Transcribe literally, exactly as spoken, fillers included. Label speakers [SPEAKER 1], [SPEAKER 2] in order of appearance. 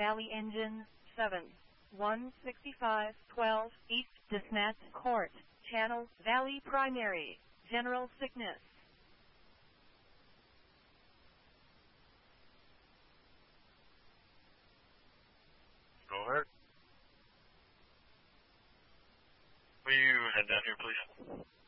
[SPEAKER 1] Valley Engine seven one sixty-five twelve East Desnat Court, Channel Valley Primary, General Sickness.
[SPEAKER 2] Go ahead. Will you head down here, please?